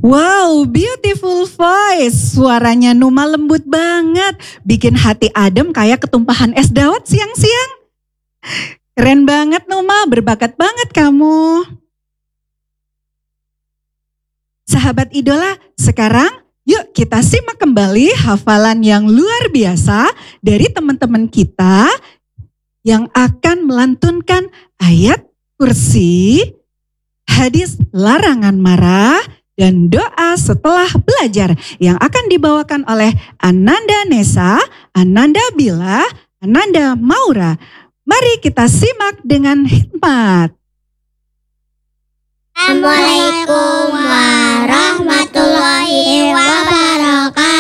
Wow, beautiful voice. Suaranya Numa lembut banget. Bikin hati adem kayak ketumpahan es dawet siang-siang. Keren banget Numa, berbakat banget kamu. Sahabat idola, sekarang yuk kita simak kembali hafalan yang luar biasa dari teman-teman kita yang akan melantunkan ayat kursi, hadis larangan marah, dan doa setelah belajar yang akan dibawakan oleh Ananda Nesa, Ananda Bila, Ananda Maura. Mari kita simak dengan hikmat. Assalamualaikum warahmatullahi wabarakatuh.